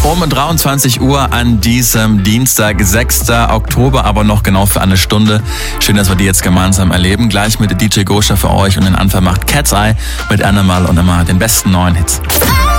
Um 23 Uhr an diesem Dienstag, 6. Oktober, aber noch genau für eine Stunde. Schön, dass wir die jetzt gemeinsam erleben. Gleich mit DJ Gosha für euch und den Anfang macht Cat's Eye mit Animal und immer den besten neuen Hits.